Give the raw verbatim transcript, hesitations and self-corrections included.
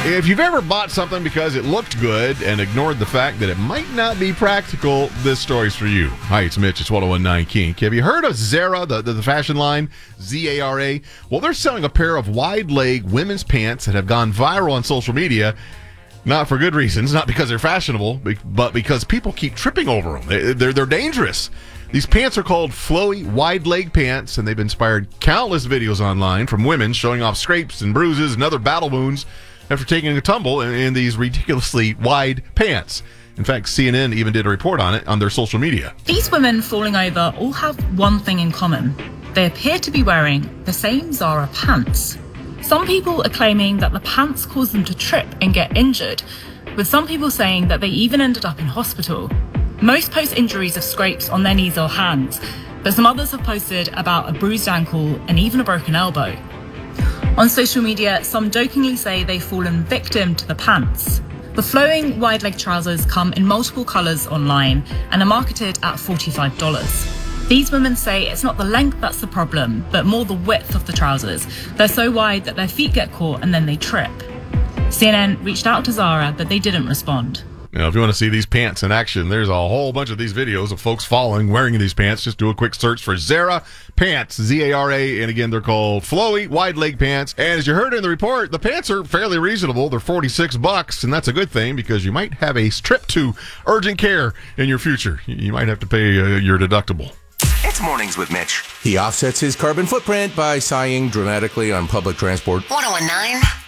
If you've ever bought something because it looked good and ignored the fact that it might not be practical, this story's for you. Hi, it's Mitch. It's one oh one nine Kink. Have you heard of Zara, the, the, the fashion line? Z A R A? Well, they're selling a pair of wide-leg women's pants that have gone viral on social media. Not for good reasons, not because they're fashionable, but because people keep tripping over them. They're, they're dangerous. These pants are called flowy, wide-leg pants, and they've inspired countless videos online from women showing off scrapes and bruises and other battle wounds after taking a tumble in, in these ridiculously wide pants. In fact, C N N even did a report on it on their social media. These women falling over all have one thing in common. They appear to be wearing the same Zara pants. Some people are claiming that the pants caused them to trip and get injured, with some people saying that they even ended up in hospital. Most post injuries of scrapes on their knees or hands, but some others have posted about a bruised ankle and even a broken elbow. On social media, some jokingly say they've fallen victim to the pants. The flowing wide leg trousers come in multiple colours online and are marketed at forty-five dollars. These women say it's not the length that's the problem, but more the width of the trousers. They're so wide that their feet get caught and then they trip. C N N reached out to Zara, but they didn't respond. You know, if you want to see these pants in action, there's a whole bunch of these videos of folks falling, wearing these pants. Just do a quick search for Zara pants, Z A R A, and again, they're called flowy, wide-leg pants. And as you heard in the report, the pants are fairly reasonable. They're forty-six bucks, and that's a good thing because you might have a trip to urgent care in your future. You might have to pay uh, your deductible. It's Mornings with Mitch. He offsets his carbon footprint by sighing dramatically on public transport. one oh one nine